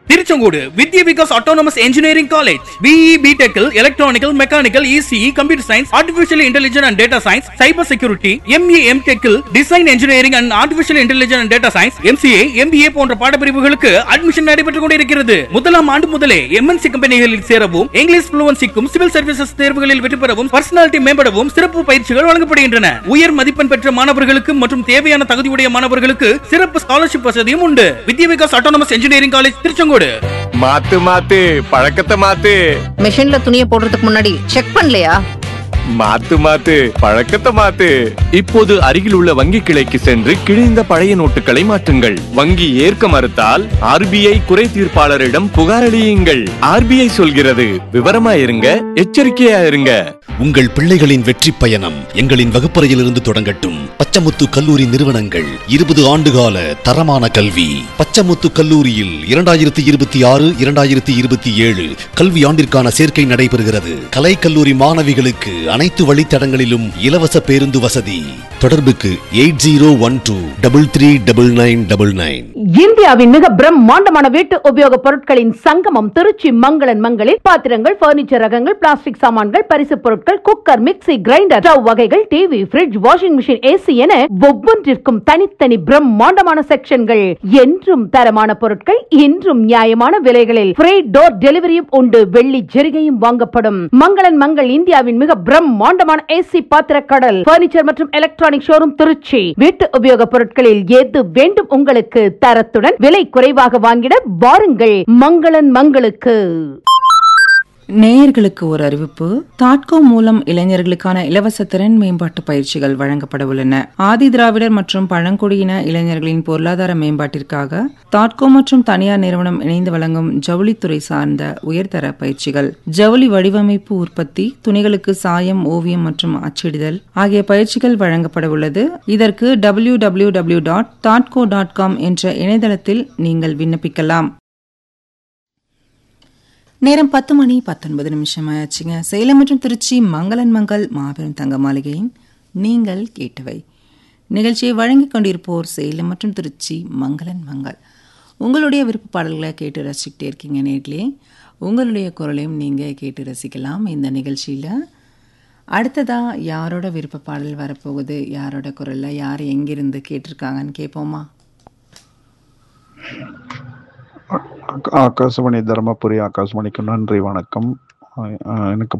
Tiruchengode Vidya Vikas autonomous engineering college BE பிடெக்கில் electronical mechanical ECE computer science artificial intelligence and data science cyber security MA எம்டெக்கில் design engineering and artificial intelligence and data science MCA MBA போன்ற பாடப்பிரிவுகளுக்கு admission நடைபெற்றுக் கொண்டிருக்கிறது. முதலாம் ஆண்டு முதலே MNC கம்பெனிகளில் சேரவும் English ஃப்ளூவன்சிக்கும் civil services தேர்வுகளில் வெற்றி பெறவும் பர்சனாலிட்டி மேம்படவும் சிறப்பு பயிற்சிகள் வழங்கப்படுகின்றன. உயர் மதிப்பெண் பெற்ற மாணவர்களுக்கு மற்றும் தேவையான தகுதியுடைய மாணவர்களுக்கு சிறப்பு ஸ்காலர்ஷிப் வசதியும் உண்டு. வித்யா Vikas autonomous engineering college Tiruchengode. மாத்து மாத்து பழக்கத்தை மாத்து. மெஷின்ல துணியை போடுறதுக்கு முன்னாடி செக் பண்ணலையா? மாத்து மாத்து பழக்கத்தை மாத்து. இப்போது அருகில் உள்ள வங்கி கிளைக்கு சென்று கிழிந்த பழைய நோட்டுகளை மாற்றுங்கள். வங்கி ஏற்க மறுத்தால் ஆர்பிஐ குறை தீர்ப்பாளரிடம் புகார் அளியுங்கள். ஆர்பிஐ சொல்கிறது, விவரமா இருங்க, எச்சரிக்கையா இருங்க. உங்கள் பிள்ளைகளின் வெற்றி பயணம் எங்களின் வகுப்பறையிலிருந்து தொடங்கட்டும். பச்சமுத்து கல்லூரி நிறுவனங்கள் 20 ஆண்டுகால தரமான கல்வி. பச்சமுத்து கல்லூரியில் 2026-2027 கல்வி ஆண்டிற்கான சேர்க்கை நடைபெறுகிறது. கலை கல்லூரி மாணவிகளுக்கு அனைத்து வழித்தடங்களிலும் இலவச பேருந்து வசதி. தொடர்புக்கு 8012339999. இந்தியாவின் மிக பிரம்மாண்டமான வீட்டு உபயோக பொருட்களின் சங்கமம் திருச்சி மங்களன் மங்களில் பாத்திரங்கள், பர்னிச்சர் ரகங்கள், பிளாஸ்டிக் சாமான்கள், பரிசு பொருட்கள், குக்கர், மிக்ஸி, கிரைண்டர், ஸ்டவ் வகைகள், TV, fridge, washing machine, AC என ஒவ்வொன்றிற்கும் தனித்தனி பிரம்மாண்டமான செக்ஷன்கள். என்றும் தரமான பொருட்கள், இன்றும் நியாயமான விலைகளில் ஃப்ரீ டோர் டெலிவரியும் உண்டு. வெள்ளி ஜெரிகையும் வாங்கப்படும். மங்களன் மங்கள் இந்தியாவின் மிக பிரம்மாண்டமான ஏசி பாத்திர கடல், பர்னிச்சர் மற்றும் எலக்ட்ரானிக் ஷோரூம் திருச்சி. வீட்டு உபயோக பொருட்களில் எது வேண்டும் உங்களுக்கு தரத்துடன் விலை குறைவாக வாங்கிட வாருங்கள் மங்களன் மங்களுக்கு. நேயர்களுக்கு ஒரு அறிவிப்பு. தாட்கோ மூலம் இளைஞர்களுக்கான இலவச திறன் மேம்பாட்டு பயிற்சிகள் வழங்கப்பட உள்ளன. ஆதி திராவிடர் மற்றும் பழங்குடியின இளைஞர்களின் பொருளாதார மேம்பாட்டிற்காக தாட்கோ மற்றும் தனியார் நிறுவனம் இணைந்து வழங்கும் ஜவுளித்துறை சார்ந்த உயர்தர பயிற்சிகள். ஜவுளி வடிவமைப்பு, உற்பத்தி, துணிகளுக்கு சாயம், ஓவியம் மற்றும் அச்சிடுதல் ஆகிய பயிற்சிகள் வழங்கப்பட உள்ளது. இதற்கு www.thoughtco.com என்ற இணையதளத்தில் நீங்கள் விண்ணப்பிக்கலாம். நேரம் 10:19 ஆச்சுங்க. சேலம் மற்றும் திருச்சி மங்களன் மங்கள் மாபெரும் தங்க மாளிகையின் நீங்கள் கேட்டவை நிகழ்ச்சியை வழங்கிக் கொண்டிருப்போர் சேலம் மற்றும் திருச்சி மங்களன் மங்கள். உங்களுடைய விருப்ப பாடல்களை கேட்டு ரசிக்கிட்டே இருக்கீங்க நேர்களே. உங்களுடைய குரலையும் நீங்கள் கேட்டு ரசிக்கலாம் இந்த நிகழ்ச்சியில். அடுத்ததாக யாரோட விருப்ப பாடல் வரப்போகுது, யாரோட குரலில் யார் எங்கிருந்து கேட்டிருக்காங்கன்னு கேட்போமா? ஆகாசவாணி தருமபுரி ஆகாசவாணிக்கு நன்றி, வணக்கம். எனக்கு